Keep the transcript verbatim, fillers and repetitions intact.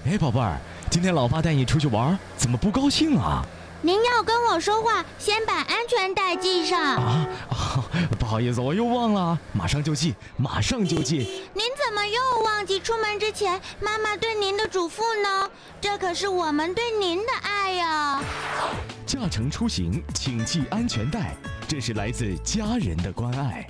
哎，宝贝儿，今天老爸带你出去玩，怎么不高兴啊？ 您要跟我说话，先把安全带系上。 啊啊，不好意思，我又忘了，马上就系，马上就系。 您怎么又忘记出门之前妈妈对您的嘱咐呢？这可是我们对您的爱呀！ 驾乘出行，请系安全带，这是来自家人的关爱。